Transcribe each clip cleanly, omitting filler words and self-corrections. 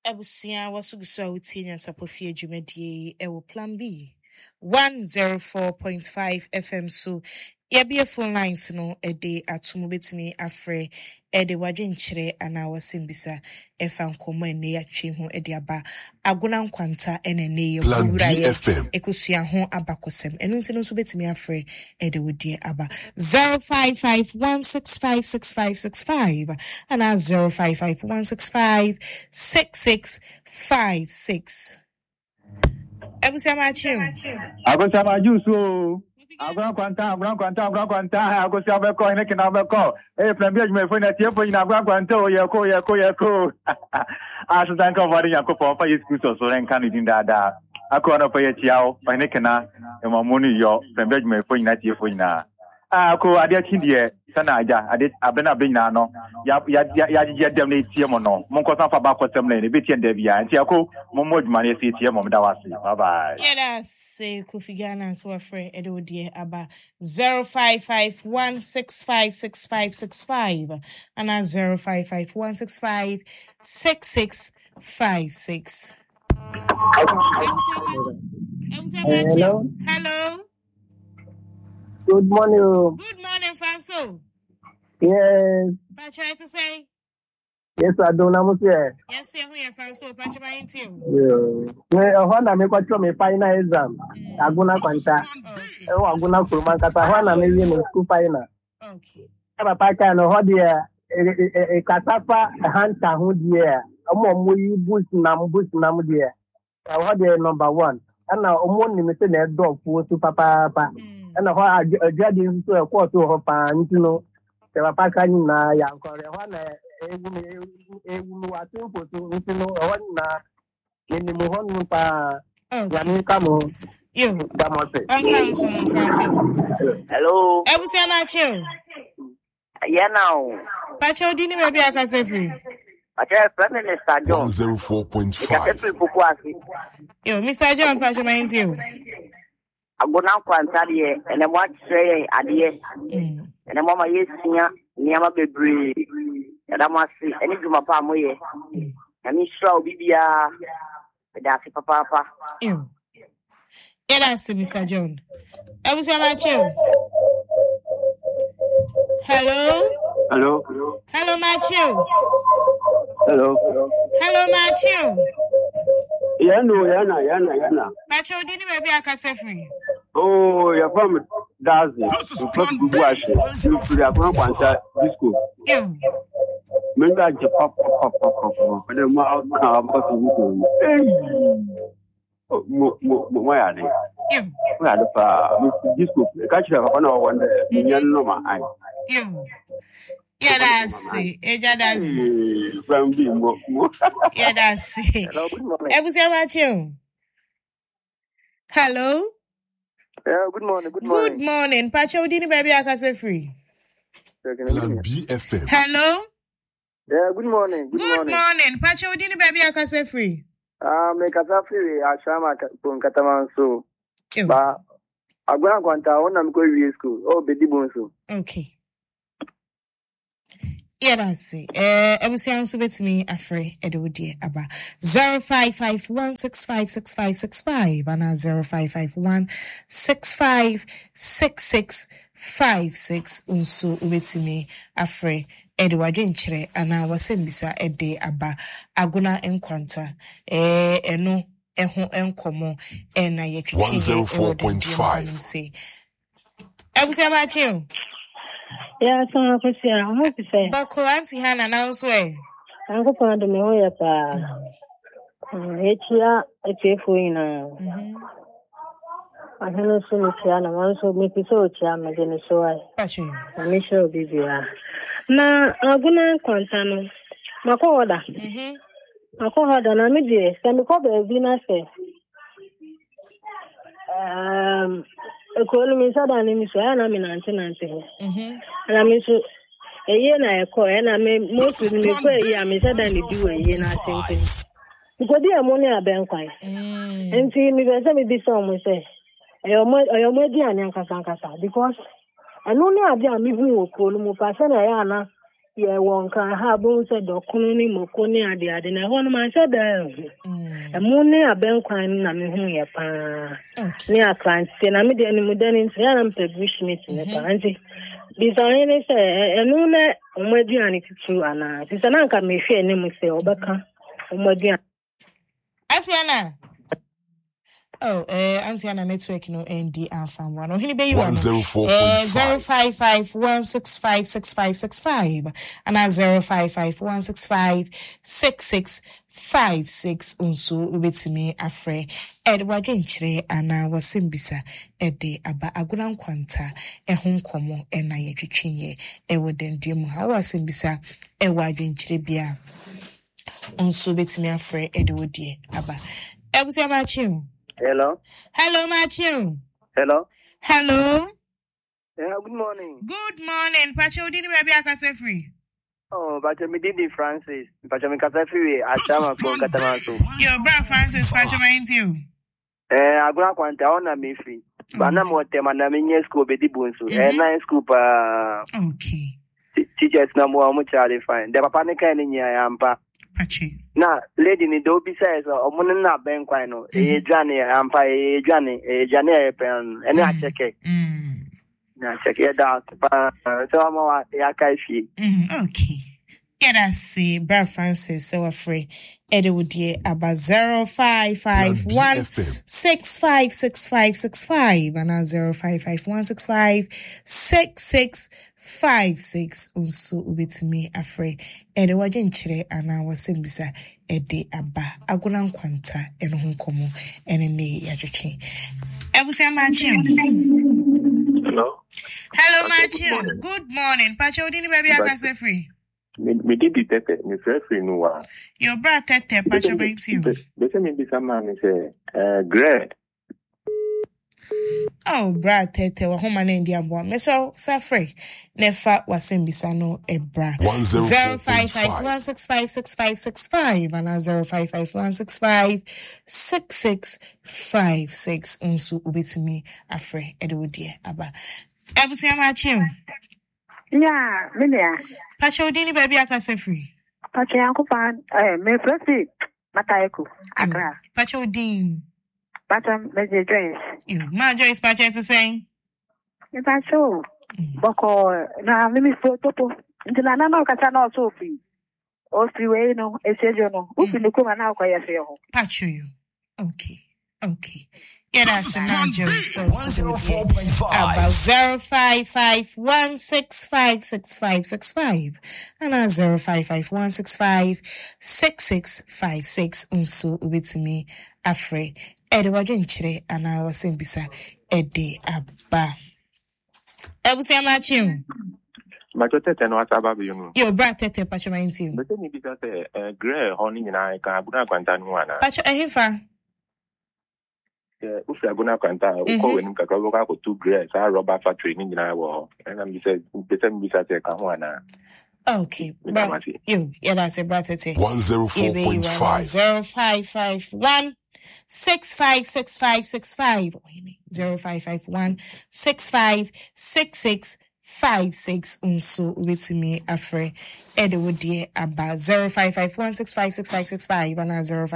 Ebusia wasugusa utinya sapofie dwumadie ewo plan B 104.5 FM so yebie phone lines no ede atomo betimi afre ede wadwenkyere ana wasembisa efa nkomo ene yatwe ho ede aba agona nkwanta ene ne yewura ye ekosua ho abakosem enu nti no so betimi afre ede wodie aba 0551656565 ana 0551656656 Ebusia machiu Agosia majuso Agora kwanta agosia beko ene kina beko plan bi adwuma fo na tie fo nyina agora kwanta o yeko aso tanka body yakofo fa yesu kristo so ren kan din dada akọ na fa ye tiawo fa ene kina e mamoni yo plan bi adwuma fo nyina tie fo nyina ko ade chindie sana aja ade abena benya no ya dem na tie mo no mon ko san fa ba ko tem na ne betie nda bia nti akọ mo moduma na tie mo da wase bye bye yeah say kufigana so afre edo die aba 0551656565 and 0551656656 Hello. Good morning. Good morning, Franco. Yes. What trying to say? Yes, I don't know. Yes, you're here, Franco. What you going to? Yeah. When I make my final exam, I'm gonna contact. I'm gonna put my kata. When I make my school final. Okay. I'm going to hold the katafa hunter who dear. I'm going to boost nam dear. I hold the number one. And now I'm going to say dog for papa. And a judge into a quarter of a pound, you know. There were packing na yankore. One a simple to one in the Mohon Yami Camo. You, hello. Ebusia machiu. Yeah, now. Pacho dini maybe I can say free. Prime Minister John 104.5. Yo, Mr. John, Pacho mind you. Agona kwanta de ene mo atire ade ene mo ma yesia niama bebre eda mo ase ene djuma pa moye ami sura obibia eda se papa yo yes Mr. John Ebusia machiu. Hello Machiu. Hello Machiu. Yana. Machiu dini maybe I can say free. Oh, you're from Dazi. You're from Guashi. You're from Quanta Disco. Yo. Remember, you pop. But the mouth now, but why are they? Yo. Where the Disco? Catch you up on our one. Yo. Yeah, that's it. From being yeah, that's it. Ebusia machiu. Hello. Good morning. Good morning. Pacho dini baby I can say free. Plan B FM. Hello. Yeah, good morning. Good morning. Pacho dini baby I can say free. Make us free. Ashama from Kataman so. Ba agwa kwanta wona mko wie school. Oh, bedi bonso. Okay. Yeah, that's it. Ebusia nso betimi afre edodie aba 0551656565 and 0551656656 nso betimi afre edwadwenkyere ana wasembisa ede aba agona enkwanta eno eho enkomo na yetwetwe 104.5 Ebusia machiu. Yeah, so I could say, I hope to say. But Auntie Hannah now swear. I go for the Moya. It's a cheerful. I can also make Chiana, also make it so charm again. So I make sure be there. Now, I'm gonna continue. Makoda. Makoda, and I'm here. Can you call the Venus? Ekolo mi sada ni mi so ya na mi na ante. Na mi so eye na eko na me most ni ko eye mi sada ni bi we eye na asente. Because dey amoni abenkwan. Enti mi be se mi bi so mo se. Eyo mo di ani ankasa because anu ni ade a mi hu okolo mo pa se na ya na Yeah, one can have bones at the colony, Moconi, and the other. And I want my said, a moon near Benquine, and me near clients, and I'm the animal then I'm to wish me to the auntie. Design is a moon, Omadian to Anna. It's an uncle may fear name with the Obaka, Omadian. Atiana. Oh, Antiana network no ND Alpha 1. Oh, he be 104.5 055-165-6565 and 055-165-6656 unso ubetimi afre Edward Genchre ana wasimbisa ede aba aguna nkwanta ehun komo ena yetwetwenye ewodenduemu ha wasimbisa Edward Genchre bia unso betimi afre ede wodie aba ebusia machiu. Hello. Hello, Matthew. Hello. Hello. Yeah, good morning. Good morning. Pacho, did you be free? Oh, Pacho, me did Francis. Pacho, me kasa free. Ashama ko katamaso. Yo, bra Francis, Pacho, me into you. Agora kwanta ona me free. Bana mo tema na me nye school be di bunsu. Na school pa. Okay. Teachers na mo chale fine. De papa ne kan nya yampa. Pachi. Na lady ni do bi say so omo na ben kwan no dwane ampa dwane e pen ene a cheke na cheke da pa so mo ya kai fi okay get us see bra Francis so free ede wodie aba 0551656565 and 0551656656 unso ubetimi afre ede wagenchire ana wasembisa ede aba aguna nkwanta eno honkomo ene ne yadwetwe ebusia machem. Hello machem. Good morning Pacho dini baby akase free me did the tete me free no wa your bra tete Pacho by you they say me be some man say grade. Oh, Brad Tete, wa homa na ndi abo. Meso safre. Nefa wasimbisa no ebra. 0551656565 and 0551656656 unsu ubetimi afre edodie aba. Ebusia machem. Yeah, Milia. Pacho dini baby akase free. Pacho yankupa me free Matayeku Accra. Pacho din. Pacho Major Joyce. Ma Joyce Pacho to say. Pacho. Boko na mimi fotopo. Ndina nana kata na sofi. O siwe no esejo no. Ufi nikuma na kwa yafe ho. Pacho you. Okay. Okay. Yeah, that's the Joyce. So 104.5. About 0551656565 and 0551656656 unso ubitimi afre. Ede wagenchire ana wasembisa ede aba. Ebusia machem. Macho tete no ataba bi you. Yo bra tete pacho ma intim. But ni bisa say grey honey nyina ka aguna kwanta no ana. Pacho ehifa. Ufi aguna kwanta uko wenim kaka woka ko 2 grey sa rubber factory ni nyina wo. Na mi say bisa say ka ho ana. Okay. You yeah that's a bra tete. 104.5 0551656565 0551656656 unso ubetimi afre ede wodie aba 0551656565 and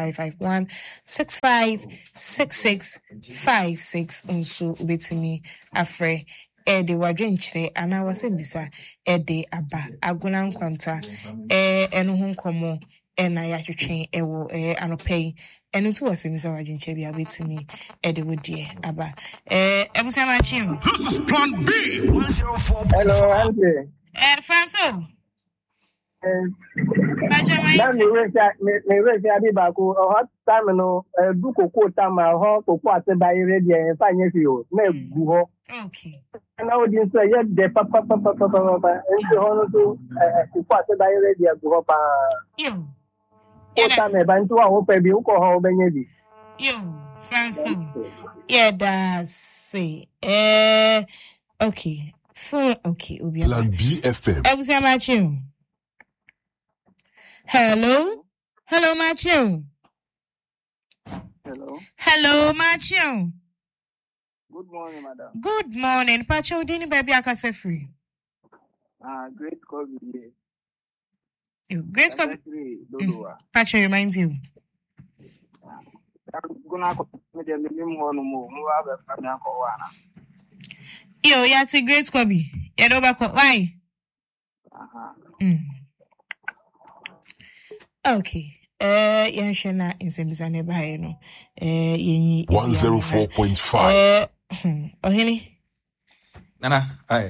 0551656656 unso ubetimi afre ede wadwenchire ana wasembisa ede aba aguna nkwanta eno honkomo ena ya twetwen ewo anopei eno tu wasemisa wadwenche bia betimi ede wodie aba ebusa machin. This is plan B 104. Hello Auntie. Franco me we adi ba ko hot time no du koko time ho koko ate ba ire die fa nye fi o na egu ho. Okay. Na o din so ye de papa nti ho no so koko ate ba ire die egu ho pa. Yo. O time ba nti wa ho pe bi ko ho benye bi. Yo, Franco. Yeah, that's say. Okay. Okay, Plan B FM. Ebusia machin. Hello? Hello, Matthew. Hello, Matthew. Good morning, madam. Good morning. Pacho, dini baby akase free. Great COVID here. Great Kobe. Patrick reminds you. Yo, yeah, it's Great Kobe. Yeah, no back. Why? Okay. Yanshana in Sembizane Bahino. 104.5. Ohini. Nana,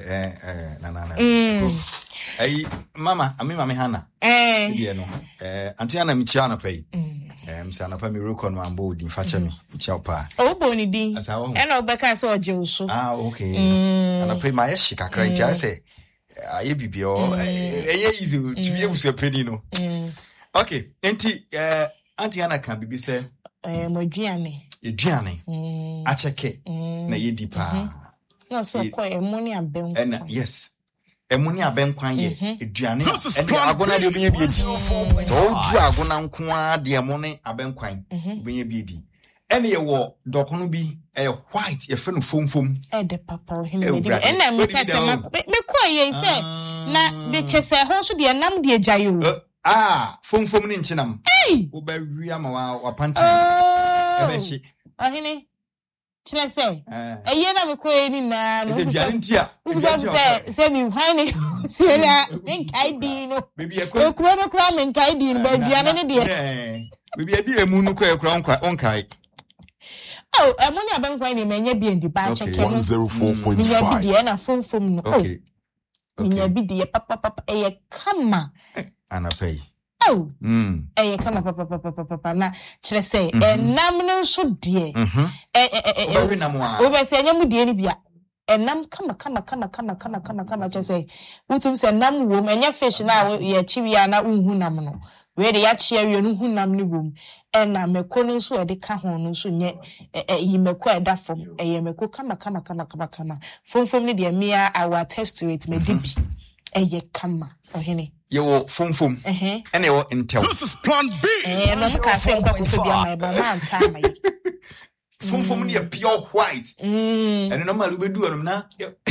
Hey, Mama, I mean, Mammy Hannah. You know, Antiana Michana pay. Sana Pami Rukon, my board in Fatchami, Chopper. Oh, Bonnie D. And I'll back us or Joe. Ah, okay. And I pay my Eshika crank. I say, I be all easy to be able to penny. Okay, Antiana can be said, Gianni. I check it. Na ye deeper. No, so quite a money and ben. And yes. Emunia ben kwanye eduane and agona de obenye biedi so du agona nkoa de emone abenkwan obenye biedi ene ye wo dokono bi white ye fe no fomfom de papa o him de na me pese me kwa ye se na de chese ho so de nam de ajayo fomfom ni nchinam wo ba wi ama wa panta ebe shi ahini Chile say, a year of a queen na no say me whining. See that think I dino. Maybe a crown and Kaidin, but Diana dear. Maybe a dear Munuka crown on Kai. Oh, I'm only a bank whining may be in the batch. 104.5. Diana phone from okay. You be dear papa a come and I pay. Oh, come papa. Na chile say, nam so dear. Over say, you dear bia. And nam come, just say, Utum say, nam room, and your fish now, ye chiviana unhunamno. Where the achia you unhunamni room. And na me kono so de ka ho no so nye yi me kwa da fom ye me ko kama fom ni de mia our test to it me dibi ye kama ohene yo fom ene yo intel. This is plan B. No ka se nkwa ko so bia my ba man ta mai fom ni pure white and normal we do am na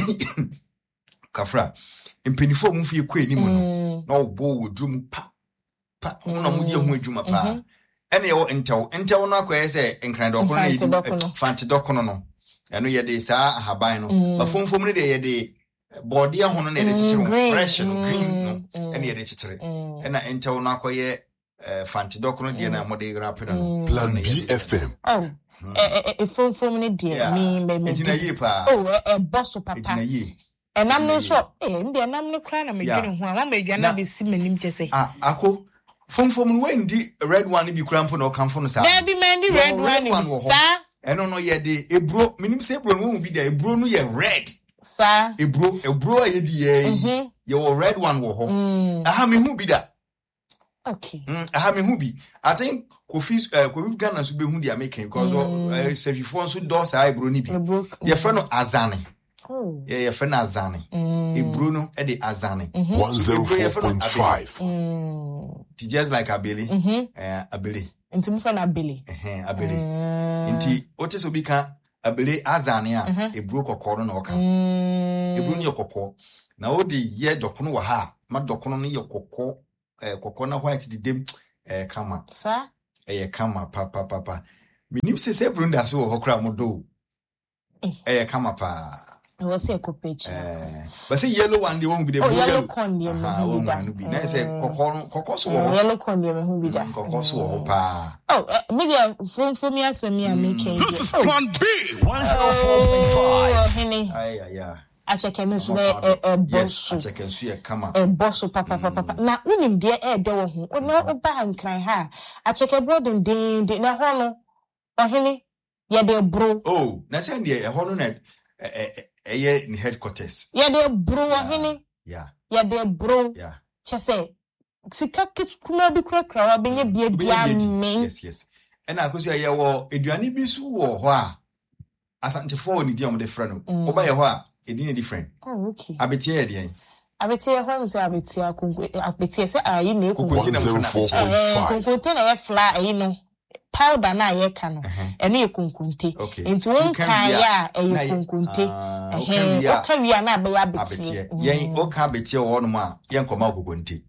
kafra impenifo mu fie kwa ni mu no na obo wodrum pa una mu die ho adwuma pa ene yo intel no akoye se enkran do kono na fanti do kono no eno ye de sa haban no ba fomfom ne de ye de body ho no na de chichire fresh no green no ene ye de chichire ena intel no akoye fanti do kono de na mo de rap no Plan B FM fomfom ne de me ejina ye pa boss papa ejina ye enam no so ndie nam no kra na me dwene ho a ma dwana be si manim chese ako fomfom when di red one bi krampo na okamfo no sa there be man di red one sa eno no ye de ebro minim se ebro no bi de ebro no ye red sa ebro ye di ye ye red one wo ho aha me hu bi da okay aha me hu bi I think kofi Ghana so be hu di American because servifo so do sa ebro ni bi ye fe no azane ye fe na azane ebro no e de azane 104.5 just like abeli abeli nti mu fa na abeli abeli nti ote so bi ka abeli azane a ebro kokoro na oka ebro ni kokoro na odi ye dokono wa ha ma dokono no ye kokoro kokoro na white di dem kama sa kama papa minim se ebro nda so ho kra mo do kama pa was a coppage. But say yellow one, they won't be the yellow condium. I say cocos yellow condium who be that. Cocos pa. Oh, maybe for me as me are making. This is plan B. 104.5. Yeah. I check him as a boss. I check and see a come a boss papa. Now, women dear air door. Oh, no, bang cry ha. I check a broad and ding, did not hollow. Oh, Henny, yeah, they're bro. Oh, that's Andy, a hollow net. In headquarters. Yeah, they bro, Henny. Yeah, they bro. Yeah. Chase. Sika kit kuma bi krakra be ye bia me. Yes. And I go say ya wo eduane bi su wo ho a asante fo ni dia mo de frɛ no. Oba ye ho a edin different. Oh, okay. Abeti ye de. Abeti ye ho say abeti akunku abeti say ayi na ekunku. 104.5. Kunku na ye fla ayi no. Powder na ye ka no eno ye kunkunte enti won kan ya ye kunkunte o kan wi na be ya betie yen o kan betie wo no ma yen koma gogonte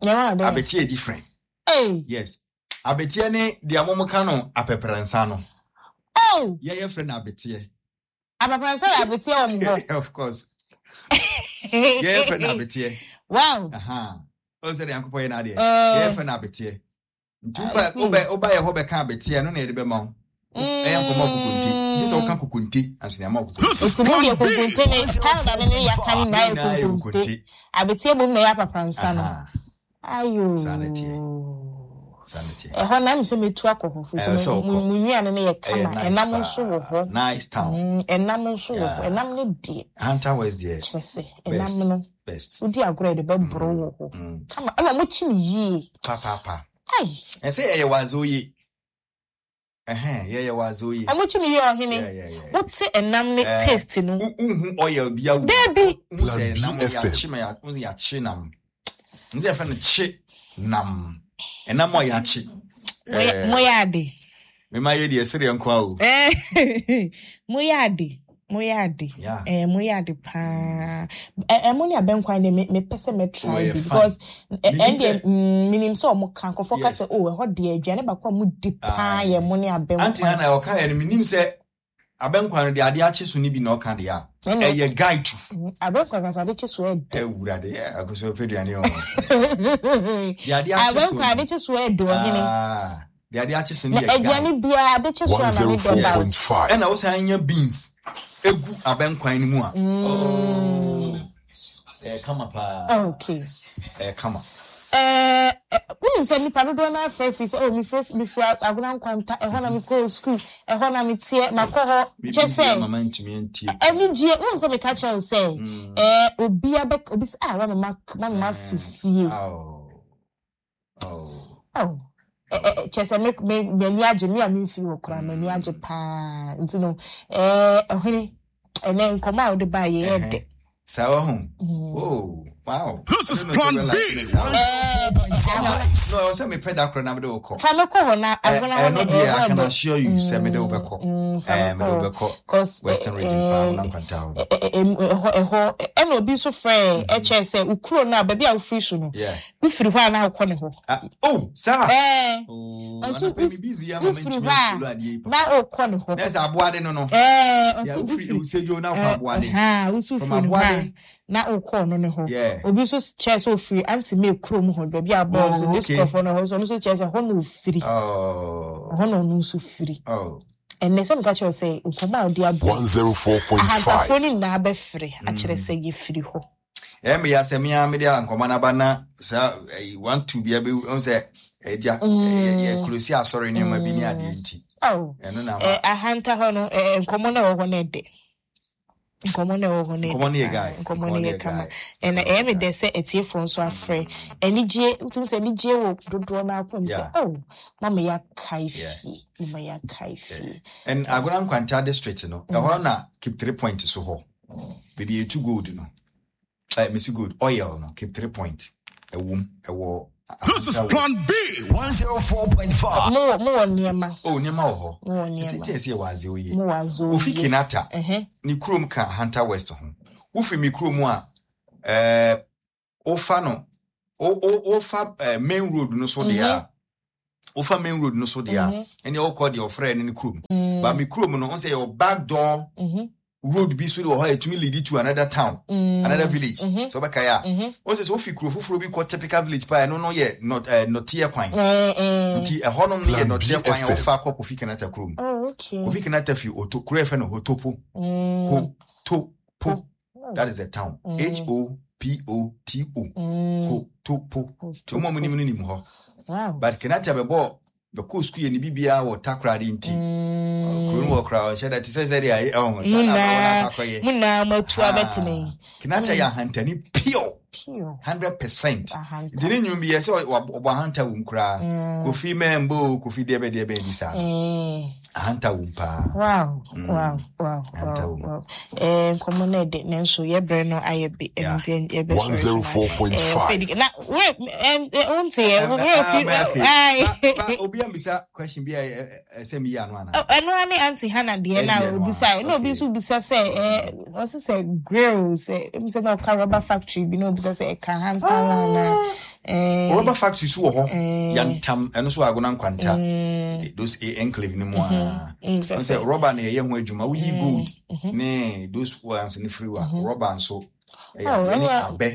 Abetie different. Hey. Yes. Abetie ne dia momoka no apeprensa no. Oh. Your friend abetie. Apeprensa abetie o. Of course. Your friend abetie. Wow. O se de ankopo ye na de. Your friend abetie. Ntuba oba ye ho be ka abetie no na ye de be ma wo. Ankomo kukunti. This all kan kukunti anse ma kukunti. Osimodi kukunti ne powder ne ya kan na kukunti. Abetie mum na ya apeprensa no. Ayo. Sanity. Na se metu akofo so munua ne ye kama enam so wo ho. Nice town. Enam so wo ho. Enam ne die. Hunter was there. Chese enam no best. Udi agro de be bro wo ho. Kama na mo chi yi. Papa. Ai. Say ye wazoyi. Ye wazoyi. Mo chi yi o hene. What say enam ne taste no. Oil bia wo. Baby. Say enam ya chima ya chinam. Ndi fa no chi nam. Ena mo ya chi. Moyade. Me ma ye de sere nko awo. Moyade. Moyade pa. Money abenkwan de me pese me try because minim so mo kan ko focus say oh ho de aduane ba kwa mu di pa ye money abenkwan. Anti na o kan ye minim say abenkwan de ade achi so ni bi na o kan de ya. Ye guide to. Abenkwan kan sa de chi so e. Wurade e akoso feduane o. Ya ade achi so. Abenkwan de chi so e do hini. De ade achi so ni ye. Aduane bia de chi so na ni do ba. 104.5. Na wo say anya beans. Egu abenkwan ni mu a. Come pa. Okay. Come on. When say nipa do na free say me free aguna nkwanta e ho na me go school e ho na me tie makoho che say mama ntumi ntie eni gie when say me catch you say obi abek obi say wa mama fifie che say me ni age me am fi wo kura me ni age pa nti no ohini ene nkoma o de ba ye de Sawa home. Oh, wow. This is Plan B. No, I say me pay that crana me do ko. Fa me ko na agona no dia I can assure you say me do be ko. Me do be ko. Western region fa na kwanta. Eno obi so frɛ eche say ukuro na ba bia wo free so no. Yeah. Wo free hɔ na wo ne ho. Oh, sir. Oh, so me busy ya moment me full ade. Na o ko ne ho. There's aboade no no. Yeah, wo free wo sejo na ko aboade. Wo so free na o ko no ne ho. Obi so che so free anti me krom ho ba bia boss this crop no ho so che say ho no free. Oh. Ho no so free. Oh. And next time catch you say nkoma odi abo 104.5 ahantafo ni na be free a kire say ye free ho. Me ya se me am dia nkoma na ba na sa want to be able on say dia ye close asori ni ma bi ni ade nti. Oh. Eno na ahanta ho no nkoma na ho na de. Nkoma na ho na. Nkoma na guy. Nkoma na kama. And me dey say etie fon so afre. Enije ntum say enije wo dodo na akon say oh mama ya kaifi. Mama ya kaifi. And agora nkwanta district no. E ho na keep 3 points so ho. Baby e too good no. Miss good oil no keep 3 points. Ewo This is Plan B 104.5. Mo niema. Oh niema ho. Mo niema. Say waze oye. Mo wazo. Ofi Kinata. Ni krom ka Hunter West ho. Wofi mi krom a ofa no. Ofa main road no so dia. Ofa main road no so dia. Any o call your friend in krom. But mi krom no on say your back door. Road be so ho to me lead to another town, another village. So bakaya. O say so fi kuro fufuro bi ko typical village pa no ye not here kwan. Nti e ho no ye not here kwan o fa ko Kofi Kinata kuro. Oh okay. Kofi Kinata fi kuro fe no Hotopo. Hotopo. That is a town. HOPOTO. Hotopo. To mo muni ni ho. Wow. But Kinata be bo the cool school ni bibia wo takrade nti. Kuro crowd said that says that I muna matu abetene. Kinata ya hantani pure 100%. Didn't you be so oba hunter wum kra. Kofi membo Kofi debe bisa. Hunter wum pa. Wow. Common de nenso ye bre no ayebe enti ye be 104.5. Na we won't say obi ambisa question bi same ya no ana. Eno ani anti Hana de na obisa no obi so bisa say o say grill say na rubber factory bi no obisa just a kahanta rubber factory so ho yantam eno so agona nkwanta those enclave ni mo say rubber na ye ho adwuma we gold ne those ones ni free wa rubber so abe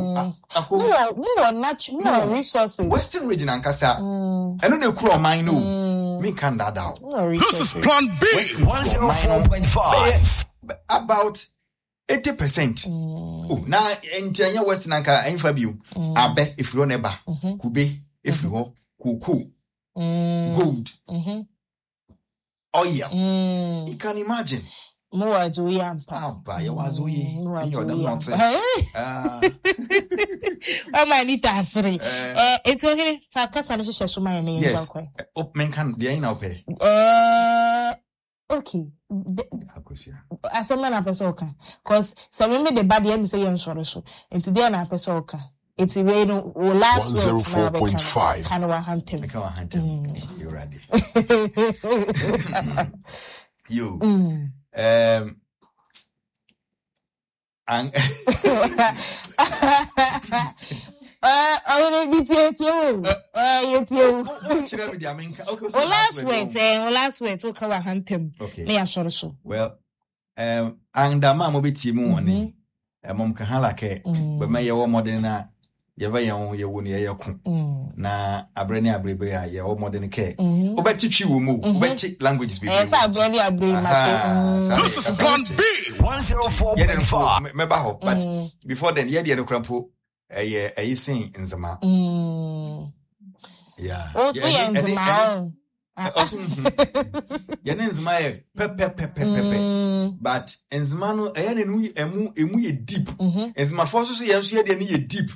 natural resources Western region ankasa eno na ekuro man no me can that out. This is Plan B 104.5 about 80%. Na entianya Western anka enfa biu abe ifiro neba kube ifiro kuku gold oil. You can imagine. More do we ampa. You was we. I need to answer it. It's okay. Focus on the social media. Yes. Men can they now pay? Okay. As a man, a person can. Cause some women the body and say you're sorry so. And today an person can. It's a way no last 104.5. Can we hunt him? You're ready. You. And I will be you. Last words will cover hunt him. Okay. They are sure so. Well, and the man will be Timon. Mom can halake, but may your modern Yava your one year na abrene abrebe ya o modern care. Obeti chi wo mu, obeti languages be. Yes, abrene abrebe mate. This is Plan B 104.5. Meba ho, but before then ye dey no krampo sing nzema. Yeah. Oh, nzema. Also nzema pepe. But enzima no eye nu emu ye deep. Enzima for so ye nso ye de ye deep.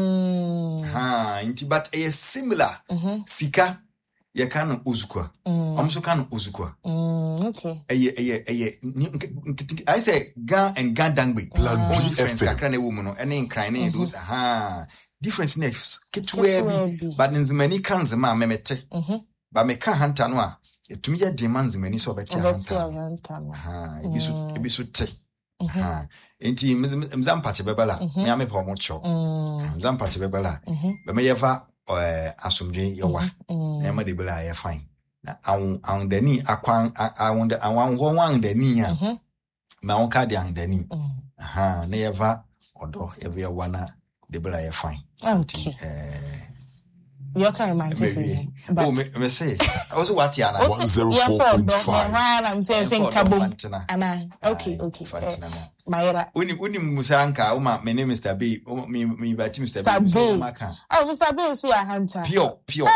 Inti but eye similar. Sika ye kan ozukwa. Omso kan ozukwa. Okay. Eye I say Gan and Gan Dangbe. Plan B difference kakra na woman no ene nkran na those difference next kitwe bi but enzima ni kan zema memete. Ba me ka hanta no a etumi ye demand zimani so beti hanta ebisu te enti mzampache bebala me ame pa mo cho mzampache bebala be me yeva asomdwe yewa na ma de bela ye fine na awon dani akwan awon dani a ma won ka de an dani na yeva odo yeva wana de bela ye fine. Okay. You're kind of me say I was what yana 104.5. I'm saying kabum. Okay. Mayra. Uni musanka uma my name is Mr. B. Me by Mr. B. Oh, Mr. B is a hunter. Pure.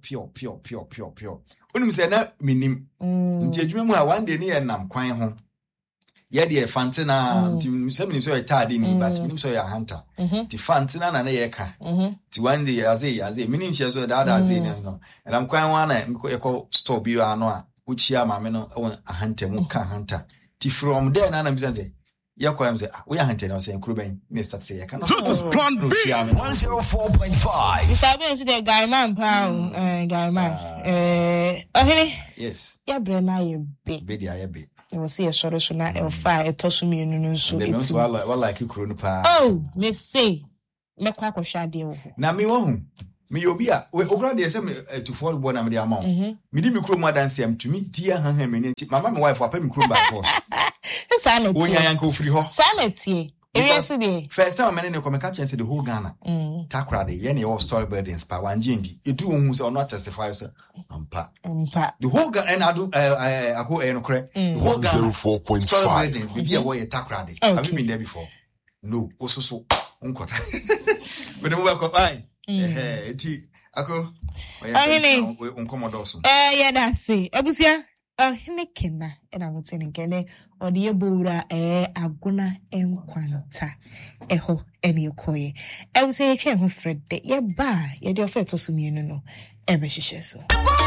Uni say na minim. Nti adwuma mu a one day ne nam kwan ho. Ye de fantina nti misemi so etade ni but minim so ya hunter. Ti fantina na ye ka. Ti one day aze minim share so that aze no. And I'm kwan one na e call store bi ano a uchia ma me no a hunter mu ka hunter. Ti from there na mi say we are hunting now saying Kruben Mr. Say this is Plan B 104.5. Mr. Ben to the guy man yes. Ya brena ye be. Be dia ye be. You will see a short so na e fa e to so me no so. It's like Kru no pa. Oh, me say me kwa kwhwa de wo. Na me wo hu. Me obi a we okra de say me to fall born am de amount. Me di me kro mu dance am to me dia han me nti mama me wife apa me kro by force. Sanity. Onya yanko free ho. Sanity. First time I ne come catch and say the whole Ghana. Takra de ye ne all story buildings pa wan jendi. Edu ohun say not testify say ampa. The whole Ghana and adu ako no kre. The whole Ghana 104.5 story buildings be a way takra de. Have you been there before? No. Also so unkota. But we welcome by. Eti ako. We unkomodoso. Yeah, that's it. Abusia. Henekena and I would say again, or the Ebura aguna enquanta eho any okoye. I would say a chain who thread de ye ba ye do feto sumino no ebe shisheso.